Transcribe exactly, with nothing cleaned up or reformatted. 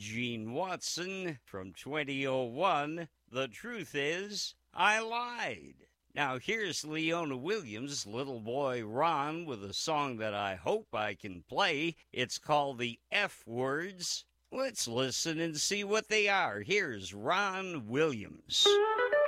Gene Watson from twenty oh one, The Truth Is, I Lied. Now here's Leona Williams' little boy Ron with a song that I hope I can play. It's called The F Words. Let's listen and see what they are. Here's Ron Williams.